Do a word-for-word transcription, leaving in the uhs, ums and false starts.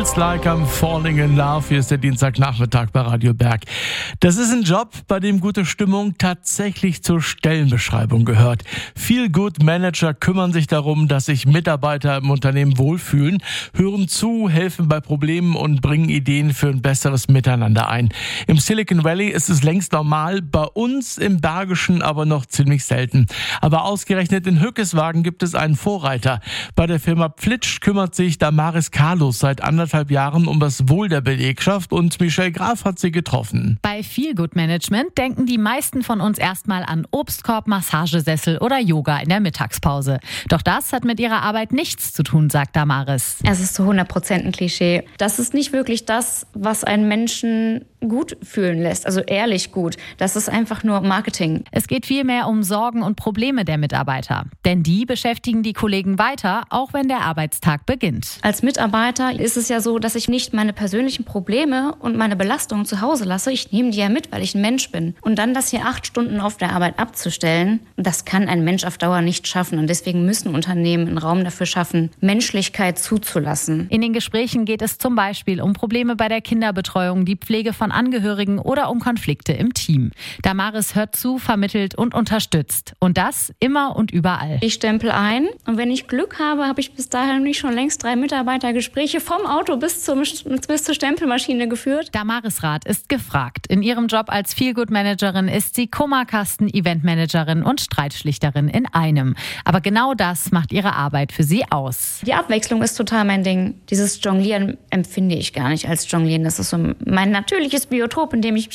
It's like I'm falling in love. Hier ist der Dienstagnachmittag bei Radio Berg. Das ist ein Job, bei dem gute Stimmung tatsächlich zur Stellenbeschreibung gehört. Feel-Good-Manager kümmern sich darum, dass sich Mitarbeiter im Unternehmen wohlfühlen, hören zu, helfen bei Problemen und bringen Ideen für ein besseres Miteinander ein. Im Silicon Valley ist es längst normal, bei uns im Bergischen aber noch ziemlich selten. Aber ausgerechnet in Hückeswagen gibt es einen Vorreiter. Bei der Firma Pflitsch kümmert sich Damaris Carlos seit anderthalb Jahren um das Wohl der Belegschaft und Michelle Graf hat sie getroffen. Bei Feel-Good-Management denken die meisten von uns erstmal an Obstkorb, Massagesessel oder Yoga in der Mittagspause. Doch das hat mit ihrer Arbeit nichts zu tun, sagt Damaris. Es ist zu hundert Prozent ein Klischee. Das ist nicht wirklich das, was einen Menschen gut fühlen lässt, also ehrlich gut. Das ist einfach nur Marketing. Es geht vielmehr um Sorgen und Probleme der Mitarbeiter. Denn die beschäftigen die Kollegen weiter, auch wenn der Arbeitstag beginnt. Als Mitarbeiter ist es ja so, dass ich nicht meine persönlichen Probleme und meine Belastungen zu Hause lasse. Ich nehme die ja mit, weil ich ein Mensch bin. Und dann das hier acht Stunden auf der Arbeit abzustellen, das kann ein Mensch auf Dauer nicht schaffen. Und deswegen müssen Unternehmen einen Raum dafür schaffen, Menschlichkeit zuzulassen. In den Gesprächen geht es zum Beispiel um Probleme bei der Kinderbetreuung, die Pflege von Angehörigen oder um Konflikte im Team. Damaris hört zu, vermittelt und unterstützt. Und das immer und überall. Ich stempel ein und wenn ich Glück habe, habe ich bis dahin nicht schon längst drei Mitarbeitergespräche vom Auto bis, zum, bis zur Stempelmaschine geführt. Damaris Rath ist gefragt. In ihrem Job als Feel-Good-Managerin ist sie Kummerkasten, Eventmanagerin und Streitschlichterin in einem. Aber genau das macht ihre Arbeit für sie aus. Die Abwechslung ist total mein Ding. Dieses Jonglieren empfinde ich gar nicht als Jonglieren. Das ist so mein natürliches Biotop, in dem ich mich